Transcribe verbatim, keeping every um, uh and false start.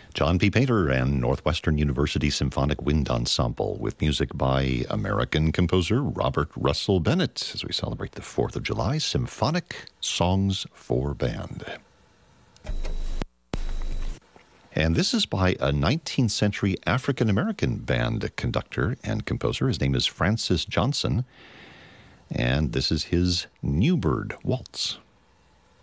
John P. Painter and Northwestern University Symphonic Wind Ensemble with music by American composer Robert Russell Bennett as we celebrate the fourth of July, Symphonic Songs for Band. And this is by a nineteenth century African-American band conductor and composer. His name is Francis Johnson, and this is his Newbird Waltz.